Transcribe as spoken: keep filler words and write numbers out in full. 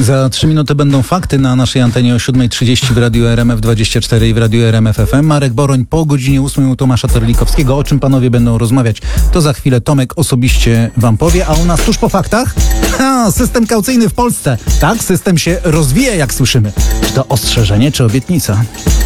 Za trzy minuty będą fakty na naszej antenie o siódma trzydzieści w Radiu R M F dwadzieścia cztery i w Radiu R M F F M. Marek Boroń po godzinie ósmej u Tomasza Terlikowskiego. O czym panowie będą rozmawiać, to za chwilę Tomek osobiście wam powie. A u nas tuż po faktach? Ha, system kaucyjny w Polsce. Tak, system się rozwija, jak słyszymy. Czy to ostrzeżenie, czy obietnica?